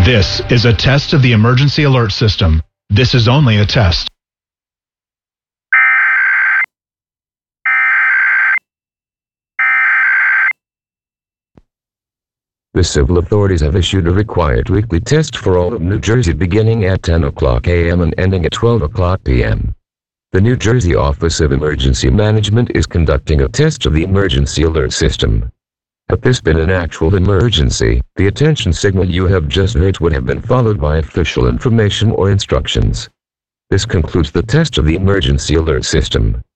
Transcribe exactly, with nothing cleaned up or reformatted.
This is a test of the emergency alert system. This is only a test. The civil authorities have issued a required weekly test for all of New Jersey beginning at ten o'clock a m and ending at twelve o'clock p m The New Jersey Office of Emergency Management is conducting a test of the emergency alert system. Had this been an actual emergency, the attention signal you have just heard would have been followed by official information or instructions. This concludes the test of the emergency alert system.